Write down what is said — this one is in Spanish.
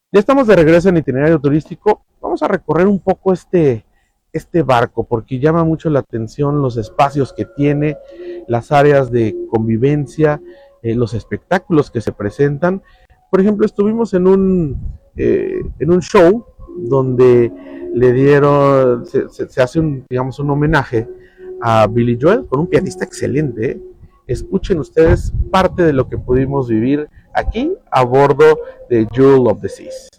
Ya estamos de regreso en itinerario turístico. Vamos a recorrer un poco este barco porque llama mucho la atención los espacios que tiene, las áreas de convivencia, los espectáculos que se presentan. Por ejemplo, estuvimos en un show donde le dieron, se hace un, digamos, un homenaje a Billy Joel con un pianista excelente. ¿Eh? Escuchen ustedes parte de lo que pudimos vivir aquí a bordo de Jewel of the Seas.